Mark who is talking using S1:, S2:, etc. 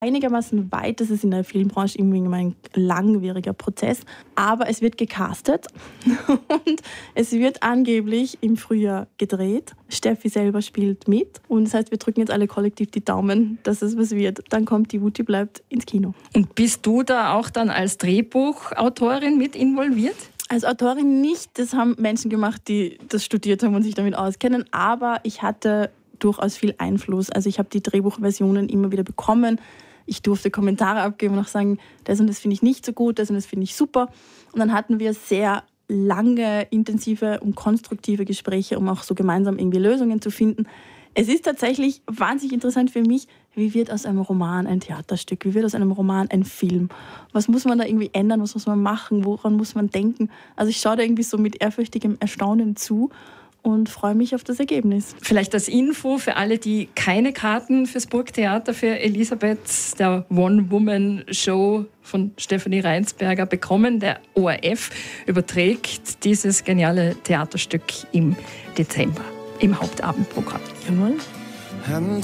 S1: einigermaßen weit. Das ist in der Filmbranche irgendwie immer ein langwieriger Prozess. Aber es wird gecastet und es wird angeblich im Frühjahr gedreht. Steffi selber spielt mit. Und das heißt, wir drücken jetzt alle kollektiv die Daumen, dass es was wird. Dann kommt Die Wutti bleibt ins Kino.
S2: Und bist du da auch dann als Drehbuchautorin mit involviert?
S1: Als Autorin nicht. Das haben Menschen gemacht, die das studiert haben und sich damit auskennen. Aber ich hatte durchaus viel Einfluss. Also ich habe die Drehbuchversionen immer wieder bekommen. Ich durfte Kommentare abgeben und auch sagen, das und das finde ich nicht so gut, das und das finde ich super. Und dann hatten wir sehr lange, intensive und konstruktive Gespräche, um auch so gemeinsam irgendwie Lösungen zu finden. Es ist tatsächlich wahnsinnig interessant für mich, wie wird aus einem Roman ein Theaterstück, wie wird aus einem Roman ein Film? Was muss man da irgendwie ändern, was muss man machen, woran muss man denken? Also ich schaue da irgendwie so mit ehrfürchtigem Erstaunen zu und freue mich auf das Ergebnis.
S2: Vielleicht als Info für alle, die keine Karten fürs Burgtheater für Elisabeth, der One-Woman-Show von Stefanie Reinsberger bekommen. Der ORF überträgt dieses geniale Theaterstück im Dezember im Hauptabendprogramm.
S1: Jawohl.